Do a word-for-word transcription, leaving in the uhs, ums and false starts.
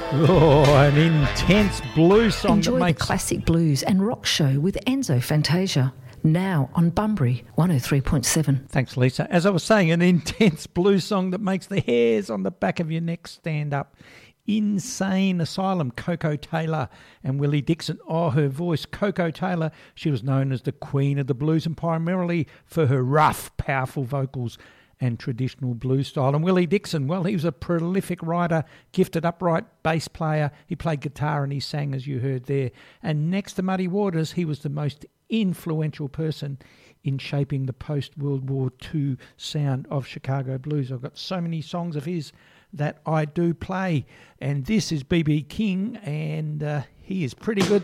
Oh, an intense blues song. Enjoy that makes... the classic blues and rock show with Enzo Fantasia. Now on Bunbury one oh three point seven. Thanks, Lisa. As I was saying, an intense blues song that makes the hairs on the back of your neck stand up. Insane Asylum, Coco Taylor and Willie Dixon. Oh, her voice, Coco Taylor, she was known as the queen of the blues and primarily for her rough, powerful vocals and traditional blues style. And Willie Dixon, well, he was a prolific writer, gifted upright bass player. He played guitar and he sang, as you heard there. And next to Muddy Waters, he was the most influential person in shaping the post-World War Two sound of Chicago blues. I've got so many songs of his that I do play. And this is B B King, and uh, he is pretty good.